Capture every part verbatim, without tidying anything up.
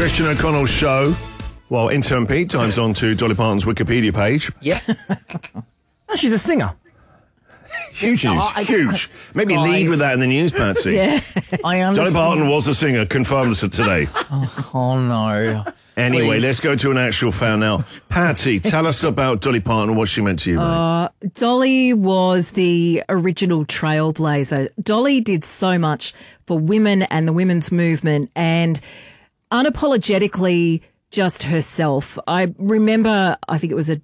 Christian O'Connell show. Well, intern Pete dives on to Dolly Parton's Wikipedia page. Yep. Oh, she's a singer. Huge news. Oh, I- Huge. Maybe Guys. lead with that in the news, Patsy. I Dolly understand. Parton was a singer, confirmed today. Oh, no. Anyway, Please. let's go to an actual fan now. Patsy, tell us about Dolly Parton and what she meant to you, mate. Dolly was the original trailblazer. Dolly did so much for women and the women's movement and unapologetically just herself. I remember, I think it was a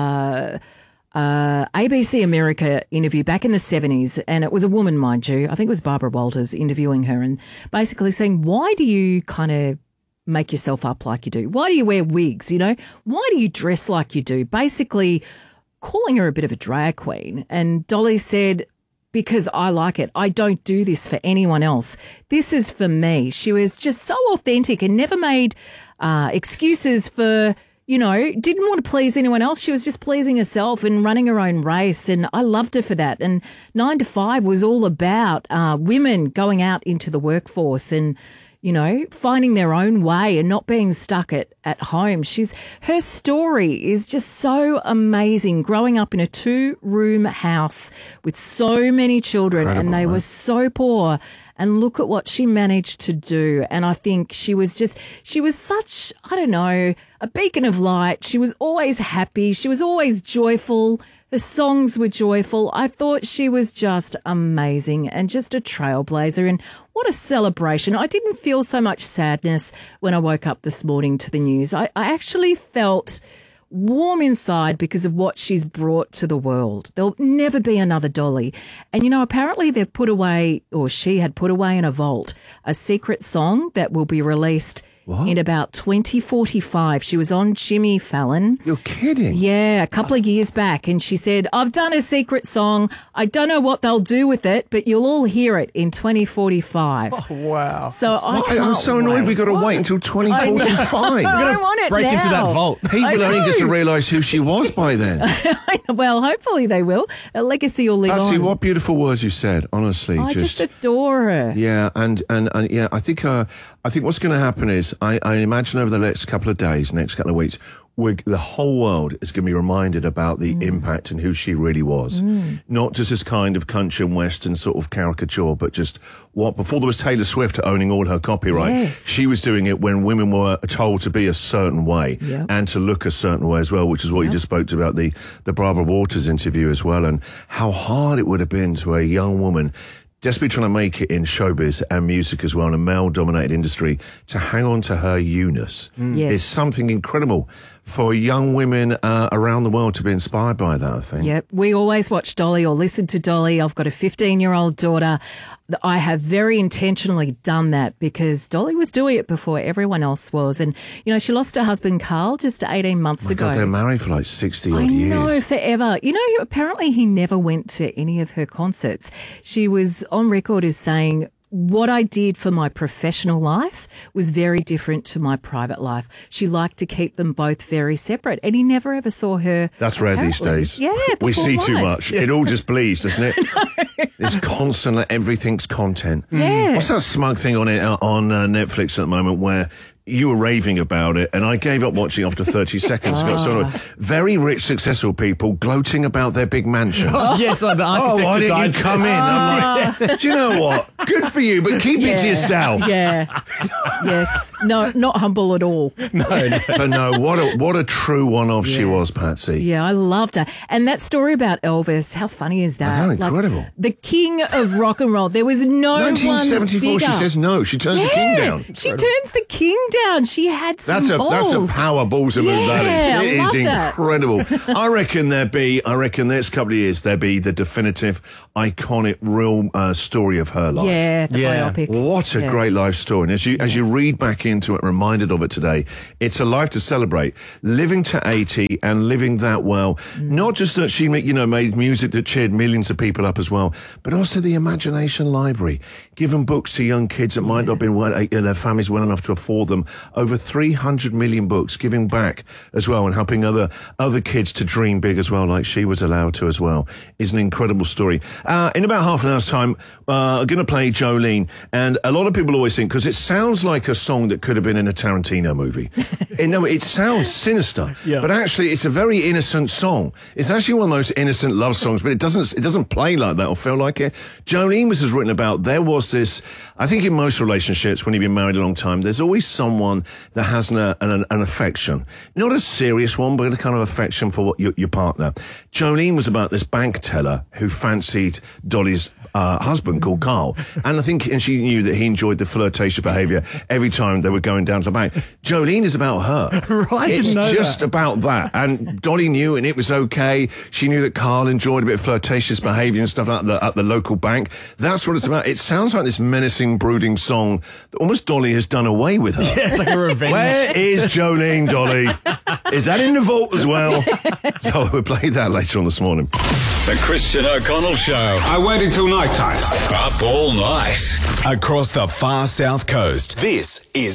uh, uh, A B C America interview back in the seventies, and it was a woman, mind you. I think it was Barbara Walters interviewing her and basically saying, why do you kind of make yourself up like you do? Why do you wear wigs, you know? Why do you dress like you do? Basically calling her a bit of a drag queen. And Dolly said, because I like it. I don't do this for anyone else. This is for me. She was just so authentic and never made uh, excuses for, you know, didn't want to please anyone else. She was just pleasing herself and running her own race. And I loved her for that. And nine to five was all about uh, women going out into the workforce and, you know, finding their own way and not being stuck at, at home. She's her story is just so amazing. Growing up in a two-room house with so many children Incredible, and they right? were so poor. And look at what she managed to do. And I think she was just, she was such, I don't know, a beacon of light. She was always happy. She was always joyful. Her songs were joyful. I thought she was just amazing and just a trailblazer. And what a celebration. I didn't feel so much sadness when I woke up this morning to the news. I, I actually felt warm inside because of what she's brought to the world. There'll never be another Dolly. And, you know, apparently they've put away, or she had put away in a vault, a secret song that will be released What? in about twenty forty-five. She was on Jimmy Fallon. You're kidding. Yeah, a couple of years back. And she said, I've done a secret song. I don't know what they'll do with it, but you'll all hear it in twenty forty-five. Wow. So I I, I'm can't so annoyed we got to wait until twenty forty-five. I want it Break now. into that vault. People I only know. just realise who she was by then. Well, hopefully they will. A legacy will live Patsy, on. what beautiful words you said, honestly. I just, adore her. Yeah, and, and, and yeah, I think uh, I think what's going to happen is I, I imagine over the next couple of days, next couple of weeks, we're, the whole world is going to be reminded about the Mm. impact and who she really was. Not just this kind of country and western sort of caricature, but just what, before there was Taylor Swift owning all her copyright, Yes. she was doing it when women were told to be a certain way Yep. and to look a certain way as well, which is what you just spoke to about the, the Barbara Walters interview as well, and how hard it would have been to a young woman desperately trying to make it in showbiz and music as well in a male-dominated industry to hang on to her Eunice. Yes. It's something incredible for young women uh, around the world to be inspired by that, I think. Yep. We always watch Dolly or listen to Dolly. I've got a fifteen-year-old daughter. I have very intentionally done that because Dolly was doing it before everyone else was. And, you know, she lost her husband, Carl, just eighteen months My ago. God, they're married for like sixty odd I years. know, forever. You know, apparently he never went to any of her concerts. She was on record as saying, what I did for my professional life was very different to my private life. She liked to keep them both very separate, and he never ever saw her. That's rare these apparently. days. Yeah, we before see too life. much. It all just bleeds, doesn't it? It's constant. Like, everything's content. Yeah. What's that smug thing on it uh, on uh, Netflix at the moment where you were raving about it and I gave up watching after thirty seconds? Got sort of very rich, successful people gloating about their big mansions. Yes, like the Oh, architecture why didn't you digest. come in? I'm like, do you know what? Good for you, but keep it to yourself. Yeah. Yes. No, not humble at all. But no, what a what a true one-off she was, Patsy. Yeah, I loved her. And that story about Elvis, how funny is that? I know, Like, incredible. the king of rock and roll. There was no nineteen seventy-four, one she bigger. says no. She turns the king Yeah, down. She turns the king down. She had some That's a balls. that's a power ballsy move. Yeah, That is. I It love is that. incredible. I reckon there be. I reckon next couple of years there be the definitive, iconic, real uh, story of her life. Yeah, the Yeah. biopic. What a Yeah. great life story. And as you as you read back into it, reminded of it today, it's a life to celebrate. Living to eighty and living that well. Mm. Not just that she, you know, made music that cheered millions of people up as well, but but also the Imagination Library, giving books to young kids that might not have been well, uh, their families well enough to afford them. Over three hundred million books, giving back as well and helping other other kids to dream big as well, like she was allowed to as well. Is an incredible story. Uh, in about half an hour's time, uh, I'm going to play Jolene, and a lot of people always think, because it sounds like a song that could have been in a Tarantino movie. it, no, it sounds sinister, yeah. but actually it's a very innocent song. It's actually one of those innocent love songs, but it doesn't it doesn't play like that or feel like it. Jolene was written about, there was this, I think in most relationships, when you've been married a long time, there's always someone that has an, an, an affection. Not a serious one, but a kind of affection for what your, your partner. Jolene was about this bank teller who fancied Dolly's uh, husband called Carl. And I think, and she knew that he enjoyed the flirtatious behaviour every time they were going down to the bank. Jolene is about her. Right, I it's didn't know just that. about that. And Dolly knew, and it was okay. She knew that Carl enjoyed a bit of flirtatious behaviour and stuff like that at the local bank. That's what it's about. It sounds like this menacing, brooding song that almost Dolly has done away with her. Yeah, it's like a revenge. Where is Jolene, Dolly? Is that in the vault as well? So we'll play that later on this morning. The Christian O'Connell Show. I waited till night time. Up all night. Across the far south coast. This is